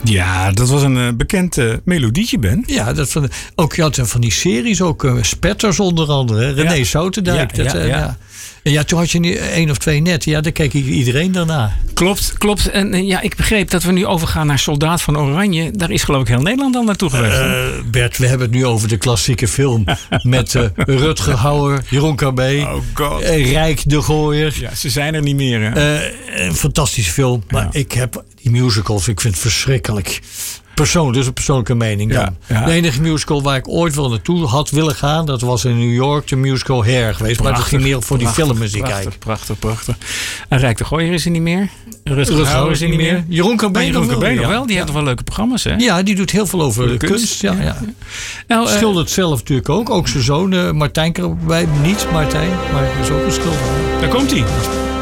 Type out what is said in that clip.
Ja, dat was een bekend melodietje, Ben. Ja, ook je had van die series, ook Spetters onder andere. Hè? René Soutendijk. Ja. En ja, toen had je nu 1 of 2 net. Ja, daar keek iedereen daarna. Klopt. En ik begreep dat we nu overgaan naar Soldaat van Oranje. Daar is geloof ik heel Nederland dan naartoe geweest. Bert, we hebben het nu over de klassieke film. Met Rutger Hauer, Jeroen Cabé, Rijk de Gooier. Ja, ze zijn er niet meer. Een fantastische film. Maar ik heb die musicals, ik vind het verschrikkelijk. Dus een persoonlijke mening dan. Ja. De enige musical waar ik ooit wel naartoe had willen gaan, dat was in New York, de musical Hair geweest. Maar dat ging meer voor die filmmuziek eigenlijk. Prachtig. En Rijk de Gooier is er niet meer. Rutger Hauer is er niet meer. Jeroen Cabé nog wel. Die heeft wel leuke programma's, hè? Ja, die doet heel veel over de kunst. Ja. Nou, schildert zelf natuurlijk ook. Ook zijn zoon Martijn erbij. Niet Martijn, maar is ook een schilder. Daar komt hij.